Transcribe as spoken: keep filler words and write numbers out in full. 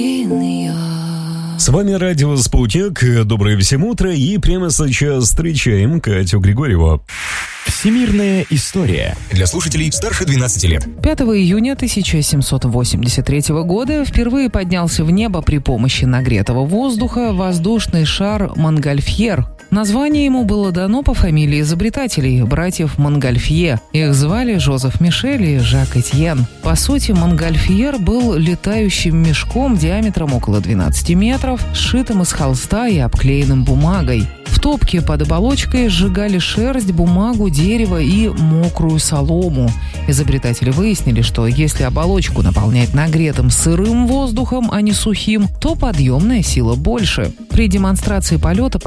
С вами радио «Спутник». Доброе всем утро. И прямо сейчас встречаем Катю Григорьеву. Всемирная история. Для слушателей старше двенадцати лет. пятого июня тысяча семьсот восемьдесят третьего года впервые поднялся в небо при помощи нагретого воздуха воздушный шар «Монгольфьер». Название ему было дано по фамилии изобретателей, братьев Монгольфье. Их звали Жозеф Мишель и Жак Этьен. По сути, Монгольфьер был летающим мешком диаметром около двенадцати метров, сшитым из холста и обклеенным бумагой. В топке под оболочкой сжигали шерсть, бумагу, дерево и мокрую солому. Изобретатели выяснили, что если оболочку наполнять нагретым сырым воздухом, а не сухим, то подъемная сила больше. При демонстрации полета